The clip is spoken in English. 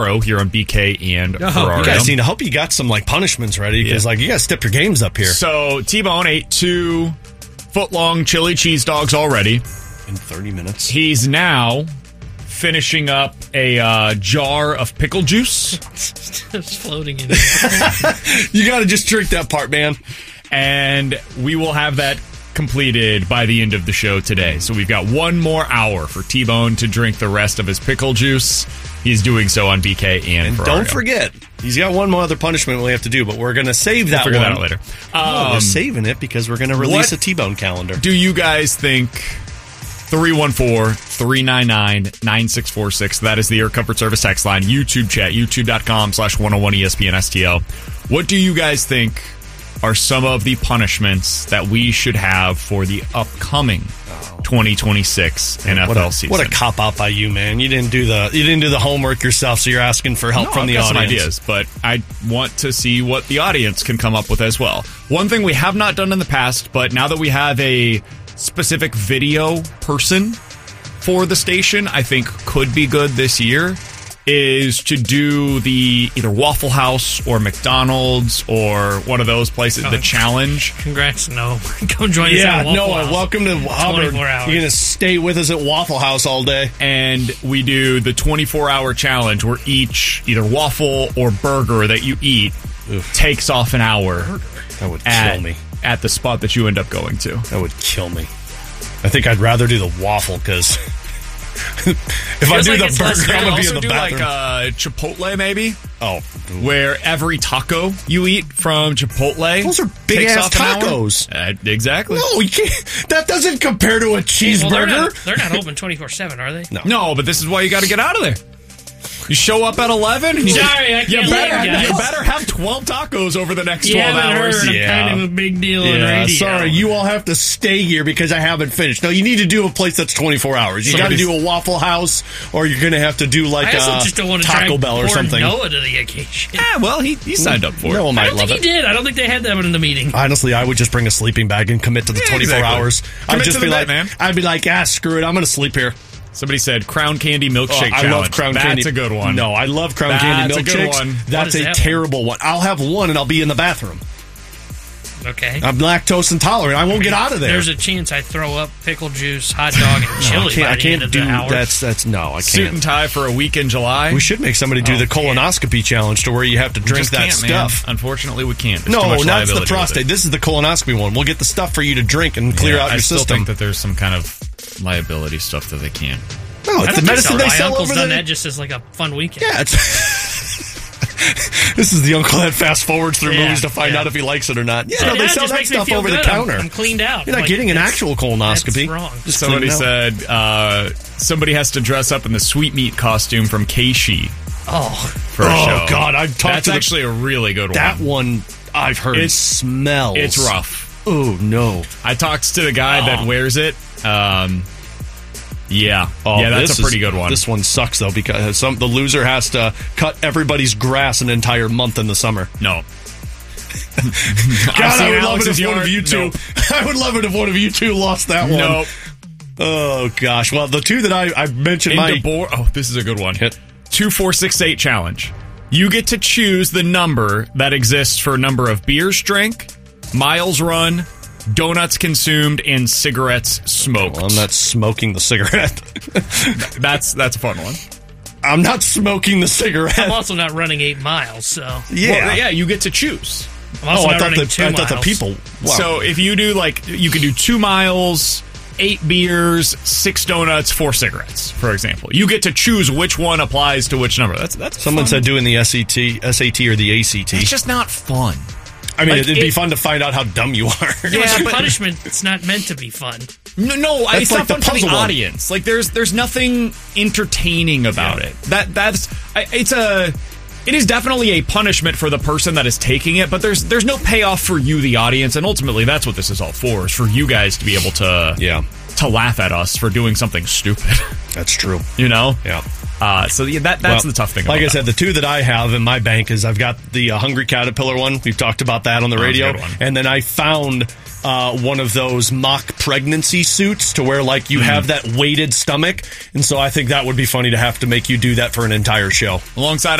tomorrow here on BK and Ferrario. You guys I hope you got some punishments ready because you guys step your games up here. So T-Bone ate 2 foot-long chili cheese dogs already in 30 minutes. He's now finishing up a jar of pickle juice. It's floating in there. You got to just drink that part, man. And we will have that completed by the end of the show today. So we've got 1 more hour for T-Bone to drink the rest of his pickle juice. He's doing so on BK and Ferrario. Don't forget, he's got one more other punishment we have to do, but we're going to save that we'll figure one. that out later. We're saving it because we're going to release a T-Bone calendar. Do you guys think 314-399-9646. That is the Air Comfort Service text line. YouTube chat, youtube.com/101ESPNSTL. What do you guys think are some of the punishments that we should have for the upcoming 2026 NFL season? What a cop-out by you, man. You didn't do the homework yourself, so you're asking for help from the audience. Some ideas, but I want to see what the audience can come up with as well. One thing we have not done in the past, but now that we have a specific video person for the station, I think could be good this year, is to do the either Waffle House or McDonald's or one of those places, the challenge. Congrats, Noah. Come join us at Waffle House. Welcome to Hubbard. You're going to stay with us at Waffle House all day. And we do the 24-hour challenge where each either waffle or burger that you eat takes off an hour. That would kill me. At the spot that you end up going to. That would kill me. I think I'd rather do the waffle because if I do the burger, I'm going to be in the bathroom. Like Chipotle, maybe? Oh. Where every taco you eat from Chipotle, those are big-ass tacos. Exactly. No, you can't. That doesn't compare to a cheeseburger. Well, they're not open 24/7, are they? No, but this is why you got to get out of there. You show up at 11. And Sorry, I can't. You better have 12 tacos over the next 12 hours. Heard kind of a big deal on radio. Sorry, you all have to stay here because I haven't finished. No, you need to do a place that's 24 hours. You got to do a Waffle House, or you're going to have to do like just don't want to Taco Bell or something. Noah to the occasion. Yeah, well, he signed up for it. Noah might love it. He did. I don't think they had that in the meeting. Honestly, I would just bring a sleeping bag and commit to the 24 hours. I'd just be like, man. I'd be like, screw it. I'm going to sleep here. Somebody said Crown Candy Milkshake Challenge. I love Crown Candy. That's a good one. No, I love Crown Candy Milkshakes. That's a terrible one. I'll have one and I'll be in the bathroom. Okay. I'm lactose intolerant. I won't get out of there. There's a chance I throw up pickle juice, hot dog, and chili by the end of the hour. I can't. Suit and tie for a week in July. We should make somebody do the colonoscopy challenge to where you have to drink that stuff. Man. Unfortunately, we can't. There's no, that's the prostate. This is the colonoscopy one. We'll get the stuff for you to drink and clear out your system. I still think that there's some kind of liability stuff that they can't. No, it's the medicine they sell over there. My uncle's done that just as like a fun weekend. Yeah, this is the uncle that fast forwards through movies to find out if he likes it or not. Yeah, they sell that stuff over the counter. I'm cleaned out. You're not getting an actual colonoscopy. That's wrong. Somebody said somebody has to dress up in the sweetmeat costume from Keishi. For a show. God, I've talked That's actually a really good one. That one I've heard smells. It's rough. Oh no! I talked to the guy that wears it. That's a pretty good one. This one sucks, though, because the loser has to cut everybody's grass an entire month in the summer. No. God, I would love it if one of you two... Nope. I would love it if one of you two lost that one. Nope. Oh, gosh. Well, the two that I mentioned... this is a good one. 2468 challenge. You get to choose the number that exists for number of beers drank, miles run, donuts consumed, and cigarettes smoked. Well, I'm not smoking the cigarette. That's a fun one. I'm not smoking the cigarette. I'm also not running 8 miles, so... You get to choose. I'm also not running 2 miles. I thought the people... Wow. So if you do, you can do 2 miles, 8 beers, 6 donuts, 4 cigarettes, for example. You get to choose which one applies to which number. That's Someone said doing the SAT or the ACT. It's just not fun. I mean, it'd be fun to find out how dumb you are. Yeah, but punishment, it's not meant to be fun. No, it's not fun for the audience. Like, there's nothing entertaining about it. It is definitely a punishment for the person that is taking it, but there's no payoff for you, the audience, and ultimately that's what this is all for, is for you guys to be able to laugh at us for doing something stupid. That's true. You know? Yeah. That's the tough thing about Like I said, the two that I have in my bank is I've got the Hungry Caterpillar one. We've talked about that on the radio. And then I found one of those mock pregnancy suits to where you have that weighted stomach. And so I think that would be funny to have to make you do that for an entire show. Alongside